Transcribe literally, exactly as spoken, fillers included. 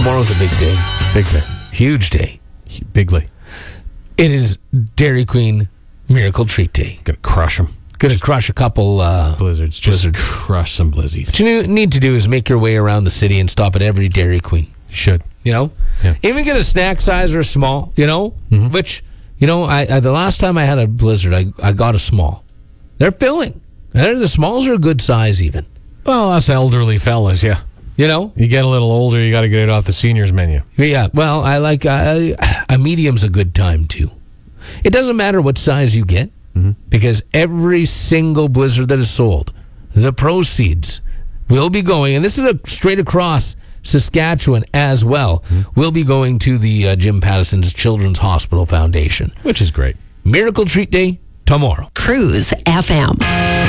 Tomorrow's a big day. Big day. Huge day. Bigly. It is Dairy Queen Miracle Treat Day. Gonna crush them. Gonna crush a couple uh, Blizzards. Just blizzards. crush some blizzies. What you need to do is make your way around the city and stop at every Dairy Queen. You should. You know? Yeah. Even get a snack size or a small, you know? Mm-hmm. Which, you know, I, I the last time I had a Blizzard, I, I got a small. They're filling. They're, the smalls are a good size even. Well, us elderly fellas, yeah. You know? You get a little older, you got to get it off the seniors menu. Yeah, well, I like uh, a medium's a good time too. It doesn't matter what size you get, mm-hmm. because every single Blizzard that is sold, the proceeds will be going, and this is a straight across Saskatchewan as well, mm-hmm. will be going to the uh, Jim Patterson's Children's Hospital Foundation. Which is great. Miracle Treat Day tomorrow. Cruise F M.